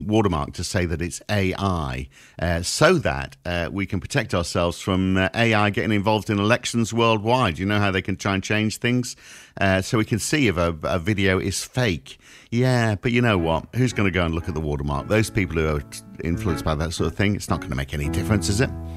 watermark to say that it's AI, so that we can protect ourselves from AI getting involved in elections worldwide. You know how they can try and change things? So we can see if a video is fake. Yeah, but you know what? Who's going to go and look at the watermark? Those people who are influenced by that sort of thing, it's not going to make any difference, is it?